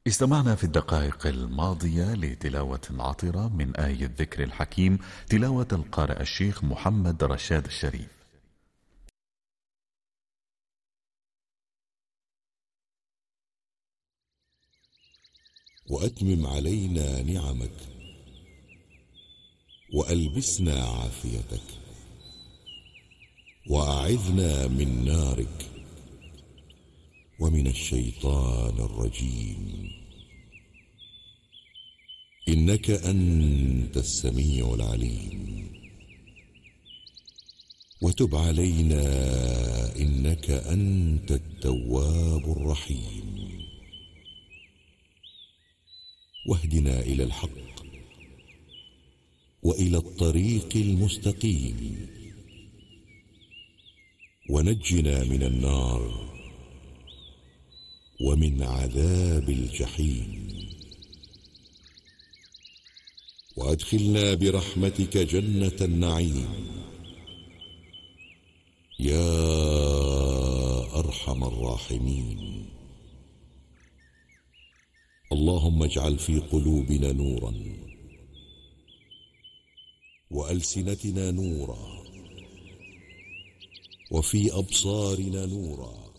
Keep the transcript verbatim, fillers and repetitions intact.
استمعنا في الدقائق الماضية لتلاوة عطرة من آية الذكر الحكيم، تلاوة القارئ الشيخ محمد رشاد الشريف. وأتمم علينا نعمك وألبسنا عافيتك وأعذنا من نارك ومن الشيطان الرجيم، إنك أنت السميع العليم، وتب علينا إنك أنت التواب الرحيم، واهدنا إلى الحق وإلى الطريق المستقيم، ونجنا من النار ومن عذاب الجحيم، وأدخلنا برحمتك جنة النعيم يا أرحم الراحمين. اللهم اجعل في قلوبنا نورا وألسنتنا نورا وفي أبصارنا نورا